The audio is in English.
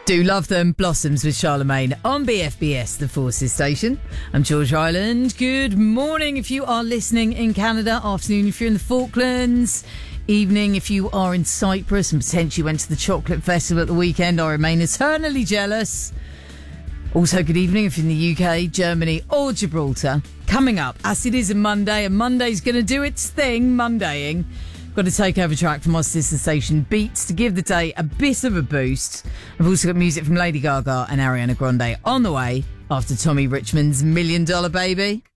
Do love them. Blossoms with Charlemagne on BFBS, the Forces station. I'm George Island. Good morning if you are listening in Canada. Afternoon if you're in the Falklands. Evening if you are in Cyprus and potentially went to the Chocolate Festival at the weekend. I remain eternally jealous. Also, good evening if you're in the UK, Germany or Gibraltar. Coming up, as it is a Monday, and Monday's going to do its thing, Mondaying. Got a takeover track from our sister station Beats to give the day a bit of a boost. I've also got music from Lady Gaga and Ariana Grande on the way after Tommy Richmond's $1 Million Baby.